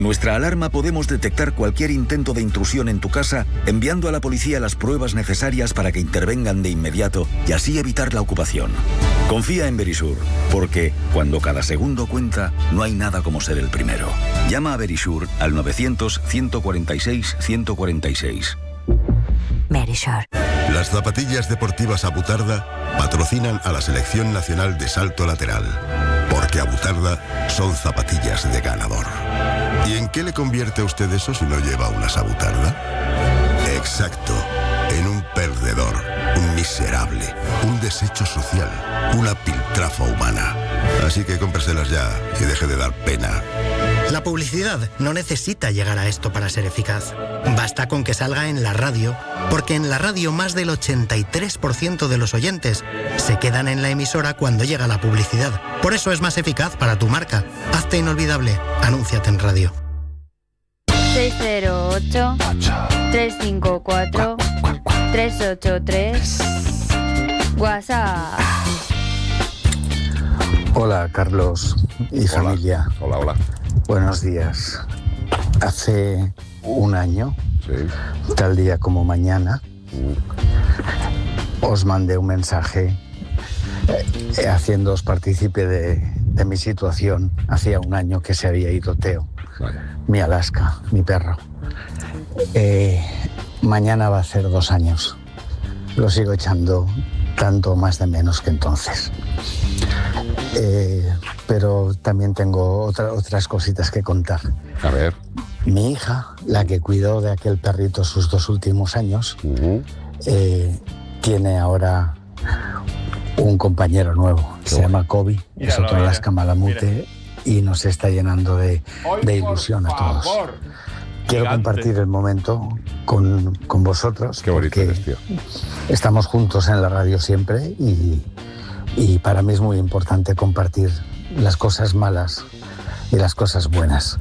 Nuestra alarma podemos detectar cualquier intento de intrusión en tu casa enviando a la policía las pruebas necesarias para que intervengan de inmediato y así evitar la ocupación. Confía en Verisure, porque cuando cada segundo cuenta, no hay nada como ser el primero. Llama a Verisure al 900-146-146. Verisure. Las zapatillas deportivas Abutarda patrocinan a la Selección Nacional de Salto Lateral, porque Abutarda son zapatillas de ganador. ¿Y en qué le convierte a usted eso si no lleva unas Abutarda? Exacto, en un perdedor, un miserable, un desecho social, una piltrafa humana. Así que cómpreselas ya y deje de dar pena. La publicidad no necesita llegar a esto para ser eficaz. Basta con que salga en la radio, porque en la radio más del 83% de los oyentes se quedan en la emisora cuando llega la publicidad. Por eso es más eficaz para tu marca. Hazte inolvidable. Anúnciate en radio. 608-354-383 WhatsApp. Hola, Carlos y familia. Hola. Buenos días. Hace un año, tal día como mañana, os mandé un mensaje haciéndoos partícipe de mi situación. Hacía un año que se había ido Teo, mi Alaska, mi perro. Mañana va a ser 2 años. Lo sigo echando tanto más de menos que entonces. Pero también tengo otras cositas que contar. A ver. Mi hija, la que cuidó de aquel perrito sus 2 últimos años, tiene ahora un compañero nuevo. Se llama Kobe, es otro Alaska Malamute y nos está llenando de ilusión a todos. Quiero compartir el momento con vosotros. Qué bonito eres, tío. Estamos juntos en la radio siempre y para mí es muy importante compartir las cosas malas y las cosas buenas.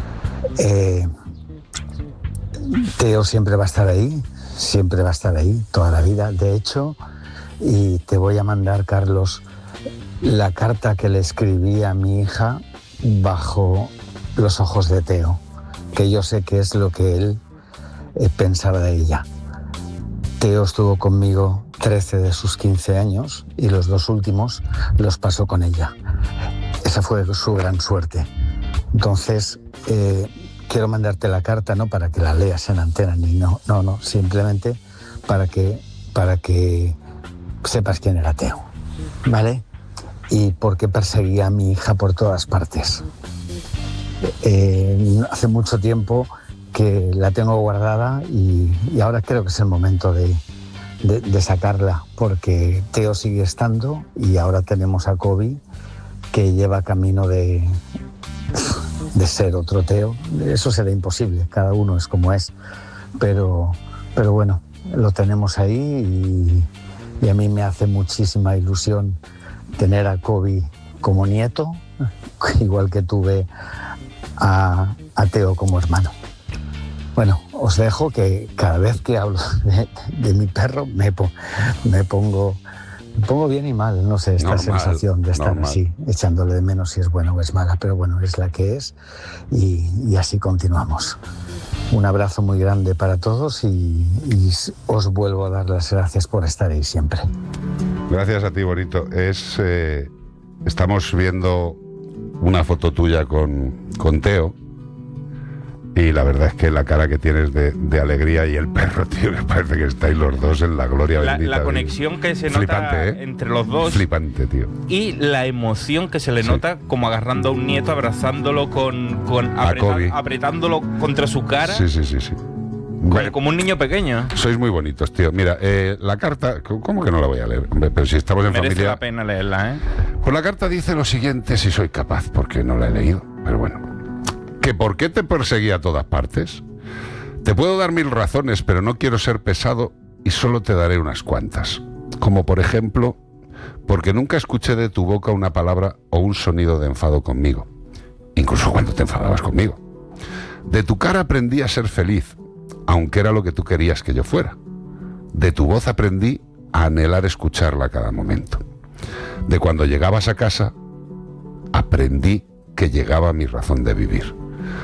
Teo siempre va a estar ahí, toda la vida. De hecho, y te voy a mandar, Carlos, la carta que le escribí a mi hija bajo los ojos de Teo, que yo sé que es lo que él pensaba de ella. Teo estuvo conmigo 13 de sus 15 años y los 2 últimos los pasó con ella. Esa fue su gran suerte. Entonces, quiero mandarte la carta, no para que la leas en antena, no, simplemente para que sepas quién era Teo, ¿vale? Y por qué perseguía a mi hija por todas partes. Hace mucho tiempo que la tengo guardada y ahora creo que es el momento de sacarla, porque Teo sigue estando y ahora tenemos a Kobe, que lleva camino de ser otro Teo. Eso será imposible, cada uno es como es, pero bueno, lo tenemos ahí y a mí me hace muchísima ilusión tener a Kobe como nieto, igual que tuve a Teo como hermano. Bueno, os dejo, que cada vez que hablo de mi perro me pongo bien y mal, no sé, esta sensación de estar así, echándole de menos si es buena o es mala, pero bueno, es la que es y así continuamos. Un abrazo muy grande para todos y os vuelvo a dar las gracias por estar ahí siempre. Gracias a ti, bonito. Estamos viendo una foto tuya con Teo. Y la verdad es que la cara que tienes de alegría y el perro, tío, me parece que estáis los dos en la gloria bendita. La conexión que se flipante, nota entre los dos. Flipante, tío. Y la emoción que se le nota como agarrando a un nieto, abrazándolo apretándolo contra su cara. Sí. Como un niño pequeño. Sois muy bonitos, tío. Mira, la carta, ¿cómo que no la voy a leer? Pero si estamos en Merece familia... la pena leerla, ¿eh? Pues la carta dice lo siguiente, si soy capaz, porque no la he leído, pero bueno. ¿Que por qué te perseguía a todas partes? Te puedo dar 1000 razones, pero no quiero ser pesado y solo te daré unas cuantas. Como por ejemplo, porque nunca escuché de tu boca una palabra o un sonido de enfado conmigo, incluso cuando te enfadabas conmigo. De tu cara aprendí a ser feliz, aunque era lo que tú querías que yo fuera. De tu voz aprendí a anhelar escucharla a cada momento. De cuando llegabas a casa, aprendí que llegaba mi razón de vivir.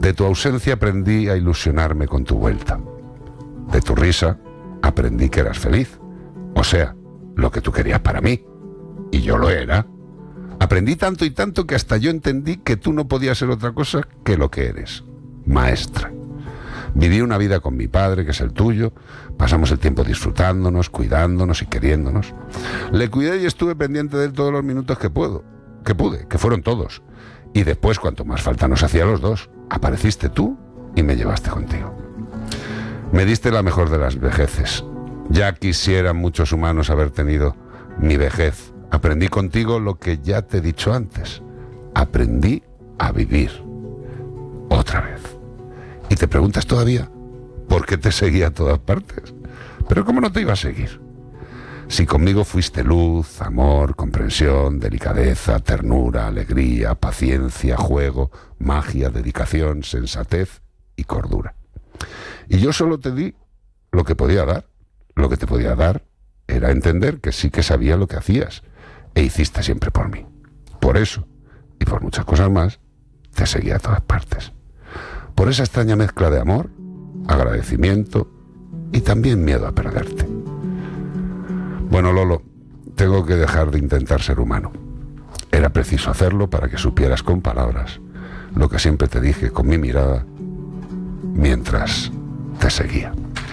De tu ausencia aprendí a ilusionarme con tu vuelta. De tu risa aprendí que eras feliz. O sea, lo que tú querías para mí. Y yo lo era. Aprendí tanto y tanto que hasta yo entendí que tú no podías ser otra cosa que lo que eres. Maestra. Viví una vida con mi padre, que es el tuyo. Pasamos el tiempo disfrutándonos, cuidándonos y queriéndonos. Le cuidé y estuve pendiente de él todos los minutos que pude, que fueron todos. Y después, cuanto más falta nos hacía a los dos, apareciste tú y me llevaste contigo. Me diste la mejor de las vejeces. Ya quisieran muchos humanos haber tenido mi vejez. Aprendí contigo lo que ya te he dicho antes. Aprendí a vivir. Otra vez. Y te preguntas todavía por qué te seguía a todas partes. Pero ¿cómo no te iba a seguir? Si conmigo fuiste luz, amor, comprensión, delicadeza, ternura, alegría, paciencia, juego, magia, dedicación, sensatez y cordura. Y yo solo te di lo que podía dar. Lo que te podía dar era entender que sí que sabía lo que hacías e hiciste siempre por mí. Por eso, y por muchas cosas más, te seguía a todas partes. Por esa extraña mezcla de amor, agradecimiento y también miedo a perderte. Bueno, Lolo, tengo que dejar de intentar ser humano. Era preciso hacerlo para que supieras con palabras lo que siempre te dije con mi mirada mientras te seguía.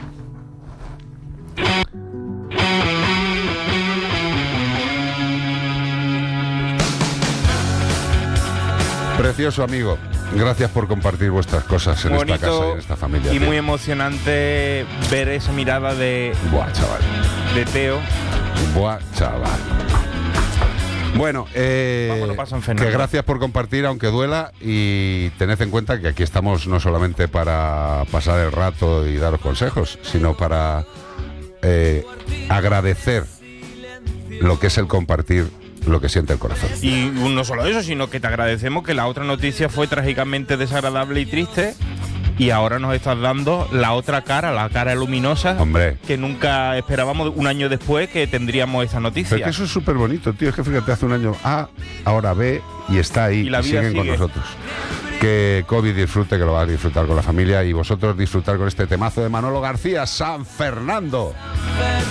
Precioso amigo, gracias por compartir vuestras cosas en esta casa y en esta familia. Y muy emocionante ver esa mirada de... Buah, chaval. De Teo. Buah, chaval. Bueno, que gracias por compartir, aunque duela, y tened en cuenta que aquí estamos no solamente para pasar el rato y daros consejos, sino para agradecer lo que es el compartir lo que siente el corazón. Y no solo eso, sino que te agradecemos que la otra noticia fue trágicamente desagradable y triste, y ahora nos estás dando la otra cara, la cara luminosa, hombre, que nunca esperábamos un año después que tendríamos esa noticia. Pero que eso es súper bonito, tío. Es que fíjate, hace un año A, ahora B, y está ahí, y siguen con nosotros. Que COVID disfrute, que lo va a disfrutar con la familia, y vosotros disfrutar con este temazo de Manolo García, San Fernando.